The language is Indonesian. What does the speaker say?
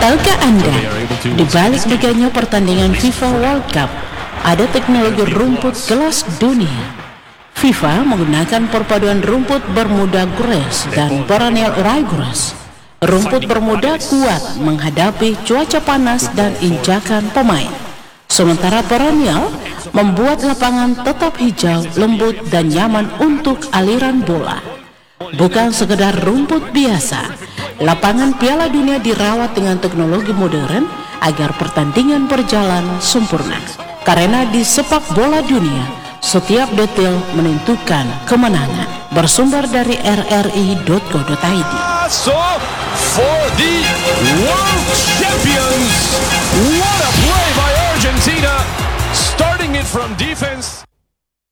Tahukah Anda, di balik megahnya pertandingan FIFA World Cup, ada teknologi rumput kelas dunia. FIFA menggunakan perpaduan rumput Bermuda Grass dan Perennial Ryegrass. Rumput Bermuda kuat menghadapi cuaca panas dan injakan pemain. Sementara Perennial membuat lapangan tetap hijau, lembut, dan nyaman untuk aliran bola. Bukan sekedar rumput biasa, lapangan Piala Dunia dirawat dengan teknologi modern agar pertandingan berjalan sempurna. Karena di sepak bola dunia, setiap detail menentukan kemenangan. Bersumber dari rri.co.id. So for the world champions, what a play by Argentina, starting it from defense.